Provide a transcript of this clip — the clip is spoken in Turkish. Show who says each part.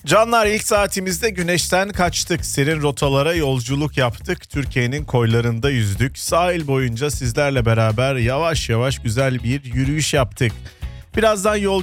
Speaker 1: Canlar, ilk saatimizde güneşten kaçtık. Serin rotalara yolculuk yaptık. Türkiye'nin koylarında yüzdük. Sahil boyunca sizlerle beraber yavaş yavaş güzel bir yürüyüş yaptık. Birazdan